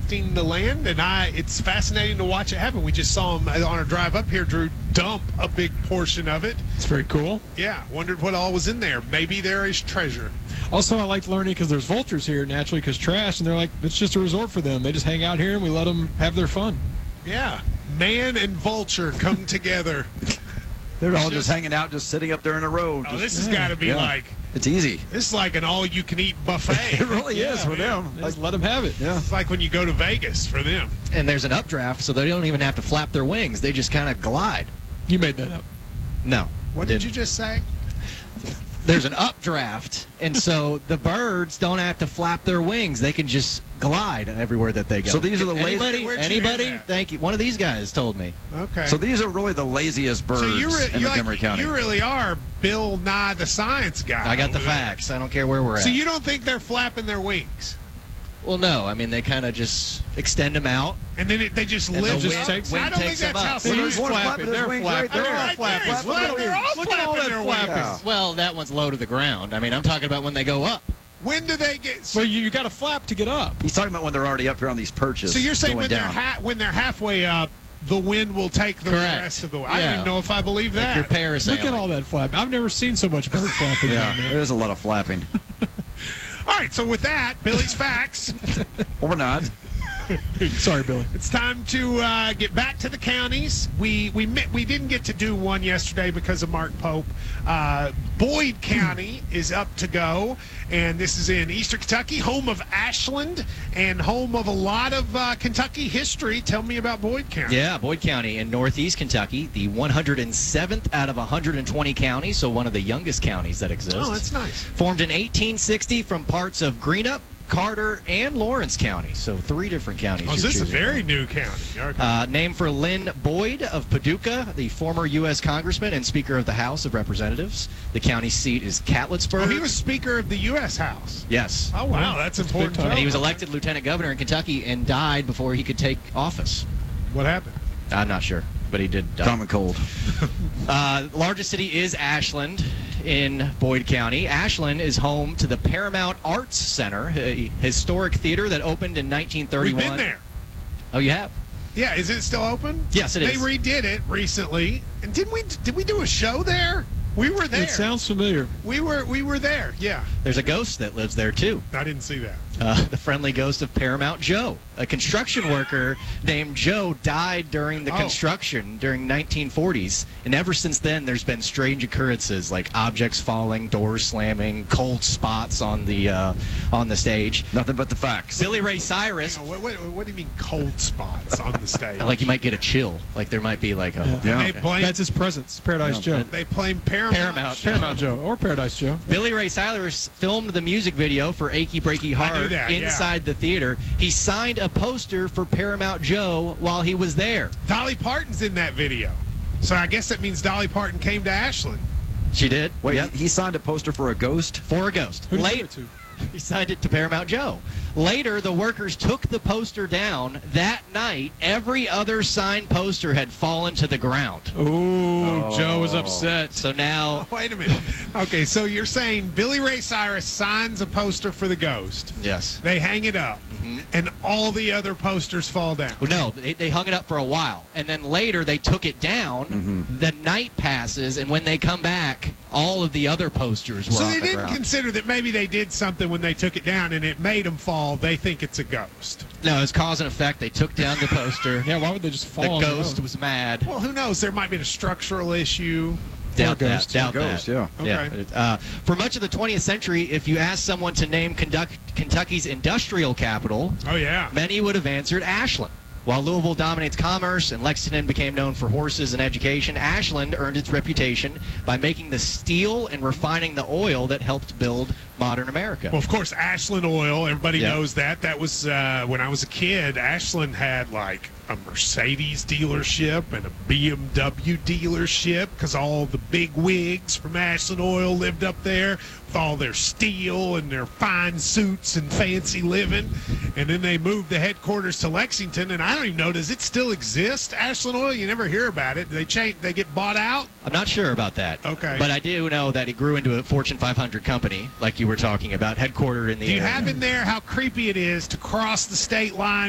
protecting the land, and it's fascinating to watch it happen. We just saw him on our drive up here, Drew, dump a big portion of it. It's very cool. Yeah, wondered what all was in there. Maybe there is treasure. Also, I liked learning because there's vultures here naturally because trash, and they're like, it's just a resort for them. They just hang out here, and we let them have their fun. Yeah, man and vulture come together. They're all just hanging out, just sitting up there in a row. Oh, this has got to be like... It's easy. This is like an all-you-can-eat buffet. It really is for them. Just let them have it. Yeah. It's like when you go to Vegas for them. And there's an updraft, so they don't even have to flap their wings. They just kind of glide. You made that up. No. What did you just say? There's an updraft, and so the birds don't have to flap their wings. They can just glide everywhere that they go. So these are the lazy... Anybody? Thank you. One of these guys told me. Okay. So these are really the laziest birds in Montgomery County. You really are Bill Nye the Science Guy. I got the facts. I don't care where we're at. So you don't think they're flapping their wings? Well, no. I mean, they kind of just extend them out. And then they just lift the up? wind I don't think takes that's them how up. science They're works. flapping. They're flapping. They're all flapping. flapping. They're all Look at all flapping that their flapping. wings. Well, that one's low to the ground. I mean, I'm talking about when they go up. When do they get... Well, you got to flap to get up. He's talking about when they're already up here on these perches. So you're saying going when down. when they're halfway up, the wind will take the Correct. rest of the way. I don't Yeah. even know if I believe Like that. your parasailing. Look at all that flapping. I've never seen so much bird flapping. Yeah, man. there's a lot of flapping. All right, so with that, Billy's Facts. Or not. Sorry, Billy. It's time to get back to the counties. We didn't get to do one yesterday because of Mark Pope. Boyd County is up to go, and this is in eastern Kentucky, home of Ashland and home of a lot of Kentucky history. Tell me about Boyd County. Yeah, Boyd County in northeast Kentucky, the 107th out of 120 counties, so one of the youngest counties that exist. Oh, that's nice. Formed in 1860 from parts of Greenup, Carter, and Lawrence counties, so 3 different counties. Oh, you're so this is a choosing very from. new county. Okay. Named for Lynn Boyd of Paducah, the former U.S. Congressman and Speaker of the House of Representatives. The county seat is Catlettsburg. Oh, he was Speaker of the U.S. House. Yes. Oh, wow, that's important. big time. And he was elected lieutenant governor in Kentucky and died before he could take office. What happened? I'm not sure, but he did die. Common cold. Largest city is Ashland in Boyd County. Ashland is home to the Paramount Arts Center, a historic theater that opened in 1931. We've been there. Oh, you have? Yeah, is it still open? Yes, it They is. redid it recently. And did we do a show there? We were there. It sounds familiar. We were there. Yeah. There's a ghost that lives there, too. I didn't see that. The friendly ghost of Paramount Joe. A construction worker named Joe died during the construction during 1940s. And ever since then, there's been strange occurrences like objects falling, doors slamming, cold spots on the stage. Nothing but the facts. Billy Ray Cyrus. What do you mean cold spots on the stage? Like you might get a chill. Like there might be like a... Yeah. They blame, That's his presence. Paradise Joe. they blame Paramount. Paramount Joe or Paradise Joe. Billy Ray Cyrus filmed the music video for Achy Breaky I knew Heart that, inside the theater. He signed a poster for Paramount Joe while he was there. Dolly Parton's in that video. So I guess that means Dolly Parton came to Ashland. She did? Wait, Yep. he signed a poster for a ghost? For a ghost. Who did you give Later, it to? he signed it to Paramount Joe. Later, the workers took the poster down. That night, every other signed poster had fallen to the ground. Ooh, Joe was upset. So now... Wait a minute. Okay, so you're saying Billy Ray Cyrus signs a poster for the ghost. Yes. They hang it up, and all the other posters fall down. Well, no, they hung it up for a while, and then later they took it down. The night passes, and when they come back, all of the other posters were So on they the didn't ground. consider that maybe they did something when they took it down and it made them fall. They think it's a ghost. No, it's cause and effect. They took down the poster. Yeah, why would they just fall The on ghost their own? was mad. Well, who knows? There might be a structural issue. Doubt that. ghost. Doubt Ghost, that. yeah. Okay. For much of the 20th century, if you asked someone to name Kentucky's industrial capital, Oh, yeah. many would have answered Ashland. While Louisville dominates commerce and Lexington became known for horses and education, Ashland earned its reputation by making the steel and refining the oil that helped build modern America. Well, of course, Ashland Oil, everybody Yeah. knows that. That was when I was a kid, Ashland had like a Mercedes dealership and a BMW dealership because all the big wigs from Ashland Oil lived up there with all their steel and their fine suits and fancy living. And then they moved the headquarters to Lexington, and I don't even know, does it still exist, Ashland Oil? You never hear about it. They get bought out? I'm not sure about that. Okay. But I do know that it grew into a Fortune 500 company, like you were talking about, headquartered in the Do you area. have in there how creepy it is to cross the state line